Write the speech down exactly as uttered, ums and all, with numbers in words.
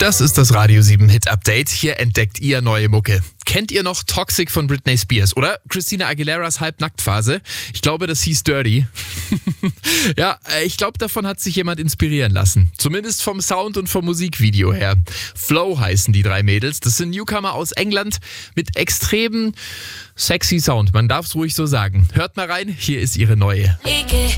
Das ist das Radio sieben Hit Update. Hier entdeckt ihr neue Mucke. Kennt ihr noch Toxic von Britney Spears oder Christina Aguileras Halbnacktphase? Ich glaube, das hieß Dirty. Ja, ich glaube, davon hat sich jemand inspirieren lassen. Zumindest vom Sound und vom Musikvideo her. Flow heißen die drei Mädels. Das sind Newcomer aus England mit extrem sexy Sound. Man darf es ruhig so sagen. Hört mal rein, hier ist ihre neue.